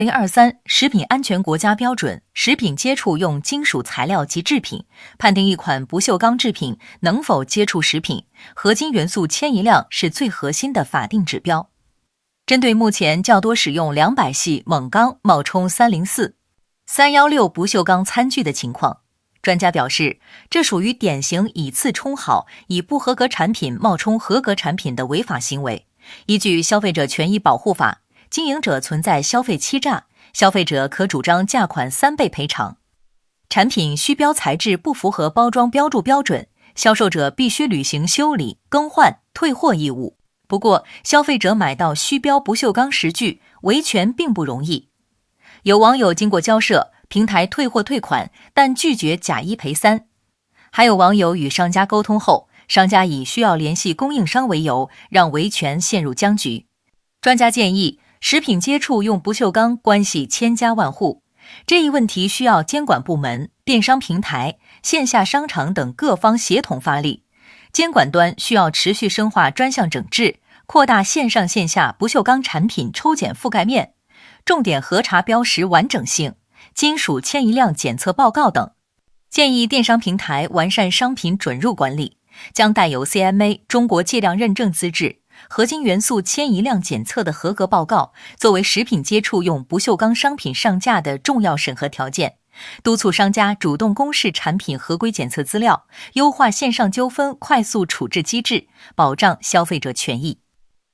2023食品安全国家标准《食品接触用金属材料及制品》判定一款不锈钢制品能否接触食品，合金元素迁移量是最核心的法定指标。针对目前较多使用200系锰钢冒充304、316不锈钢餐具的情况，专家表示，这属于典型以次充好、以不合格产品冒充合格产品的违法行为。依据《消费者权益保护法》，经营者存在消费欺诈，消费者可主张价款3倍赔偿。产品虚标材质不符合包装标注标准，销售者必须履行修理、更换、退货义务。不过，消费者买到虚标不锈钢食具，维权并不容易。有网友经过交涉，平台退货退款，但拒绝假1赔3。还有网友与商家沟通后，商家以需要联系供应商为由，让维权陷入僵局。专家建议，食品接触用不锈钢关系千家万户，这一问题需要监管部门、电商平台、线下商场等各方协同发力。监管端需要持续深化专项整治，扩大线上线下不锈钢产品抽检覆盖面，重点核查标识完整性、金属迁移量检测报告等。建议电商平台完善商品准入管理，将带有 CMA 中国计量认证资质、合金元素迁移量检测的合格报告作为食品接触用不锈钢商品上架的重要审核条件，督促商家主动公示产品合规检测资料，优化线上纠纷快速处置机制，保障消费者权益。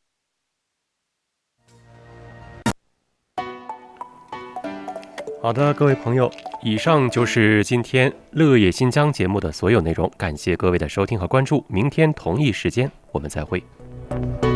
好的，各位朋友，以上就是今天乐业新疆节目的所有内容，感谢各位的收听和关注，明天同一时间我们再会。